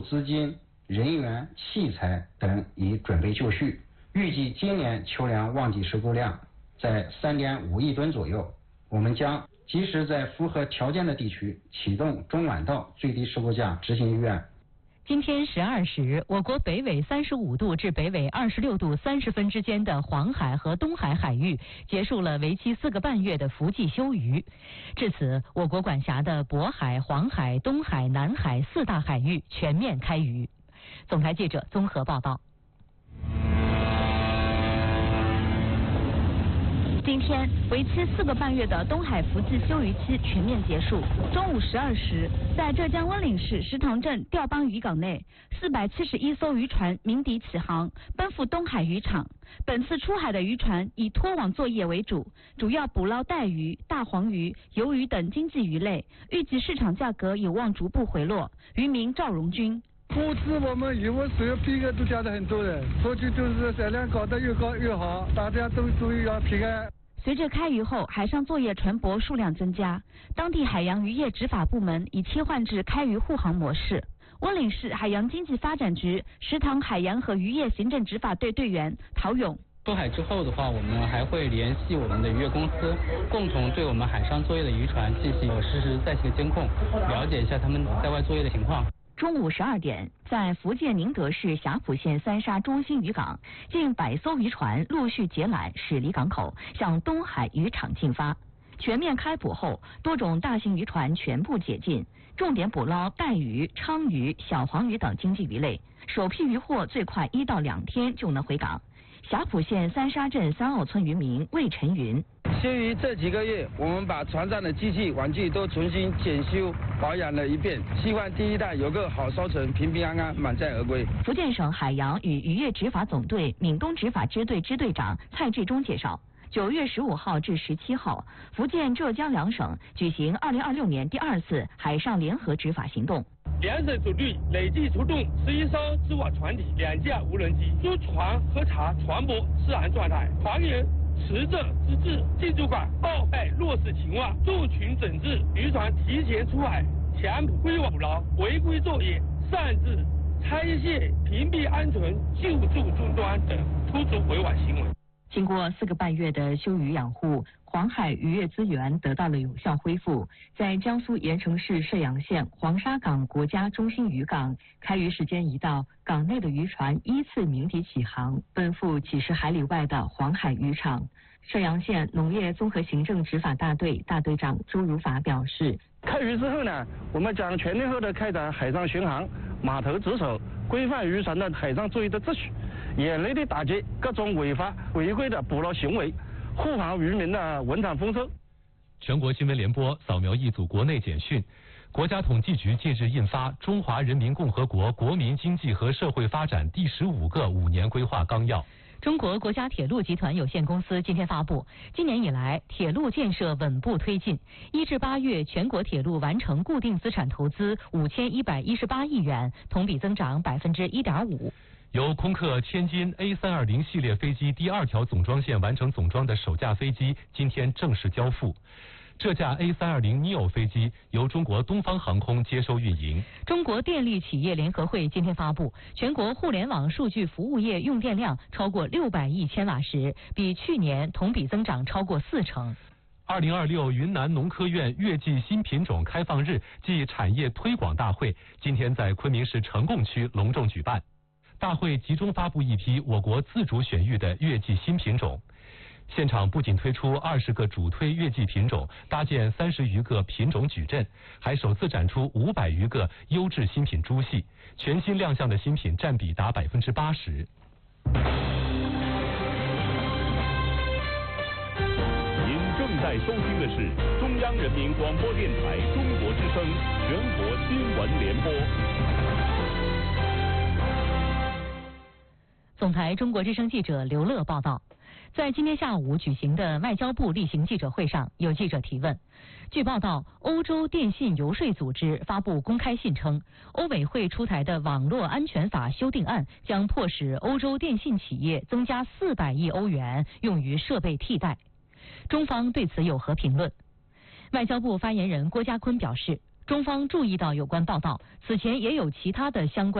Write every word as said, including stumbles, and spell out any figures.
资金、人员、器材等已准备就绪，预计今年秋粮旺季收购量在三点五亿吨左右。我们将及时在符合条件的地区启动中晚稻最低收购价执行预案。 今天十二时，我国北纬三十五度至北纬二十六度三十分之间的黄海和东海海域结束了为期四个半月的伏季休渔。至此，我国管辖的渤海、黄海、东海、南海四大海域全面开渔。总台记者综合报道。 今天为期四个半月的东海伏季休渔期全面结束。中午十二时，在浙江温岭市石塘镇钓帮渔港内，四百七十一艘渔船鸣笛起航，奔赴东海渔场。本次出海的渔船以拖网作业为主，主要捕捞带鱼、大黄鱼、鱿鱼等经济鱼类，预计市场价格有望逐步回落。渔民赵荣军。 估值我们渔获所有批额都加的很多的，所以就是产量搞得越高越好，大家都注意要平安。 随着开渔后海上作业船舶数量增加，当地海洋渔业执法部门已切换至开渔护航模式。温岭市海洋经济发展局石塘海洋和渔业行政执法队队员陶勇。 出海之后的话，我们还会联系我们的渔业公司，共同对我们海上作业的渔船进行实时在线监控，了解一下他们在外作业的情况。 中午十二点，在福建宁德市霞浦县三沙中心渔港，近百艘渔船陆续结缆驶离港口，向东海渔场进发。全面开捕后，多种大型渔船全部解禁，重点捕捞带鱼、鲳鱼、小黄鱼等经济鱼类。首批渔获最快一到两天就能回港。霞浦县三沙镇三澳村渔民魏晨云。 休渔这几个月，我们把船上的机器玩具都重新检修保养了一遍，希望第一代有个好收成，平平安安，满载而归。 福建省海洋与渔业执法总队闽东执法支队支队长蔡志忠介绍，九月十五号至十七号，福建、浙江两省举行二零二六年第二次海上联合执法行动。 两省组队累计出动十一艘织网船体、两架无人机，驻船核查船舶适航状态，船员持证资质、进驻港报备落实情况，驻群整治渔船提前出海、强规网捕捞、违规作业、擅自拆卸、屏蔽安全、救助终端等突出违法行为。 经过四个半月的休渔养护，黄海渔业资源得到了有效恢复。在江苏盐城市射阳县黄沙港国家中心渔港，开渔时间一到，港内的渔船依次鸣笛起航，奔赴几十海里外的黄海渔场。射阳县农业综合行政执法大队大队长周如法表示， 开渔之后呢，我们将全天候的开展海上巡航、码头值守，规范渔船的海上作业的秩序，严厉的打击各种违法违规的捕捞行为，护航渔民的文产丰收。 全国新闻联播扫描一组国内简讯。国家统计局近日印发《中华人民共和国国民经济和社会发展第十五个五年规划纲要》。 中国国家铁路集团有限公司今天发布，今年以来铁路建设稳步推进，一至八月全国铁路完成固定资产投资五千一百一十八亿元，同比增长百分之一点五。 由空客天津 A 三二零系列飞机第二条总装线完成总装的首架飞机今天正式交付。这架 A 三二零 neo 飞机由中国东方航空接收运营。 中国电力企业联合会今天发布，全国互联网数据服务业用电量超过六百亿千瓦时，比去年同比增长超过四成。 二零二六云南农科院月季新品种开放日暨产业推广大会今天在昆明市成贡区隆重举办。大会集中发布一批我国自主选育的月季新品种。现场不仅推出二十个主推月季品种，搭建三十余个品种矩阵，还首次展出五百余个优质新品株系，全新亮相的新品占比达百分之八十。 您正在收听的是中央人民广播电台中国之声全国新闻联播。 总台中国之声记者刘乐报道。在今天下午举行的外交部例行记者会上，有记者提问。据报道，欧洲电信游说组织发布公开信称，欧委会出台的网络安全法修订案将迫使欧洲电信企业增加四百亿欧元用于设备替代。中方对此有何评论？外交部发言人郭家坤表示，中方注意到有关报道，此前也有其他的相关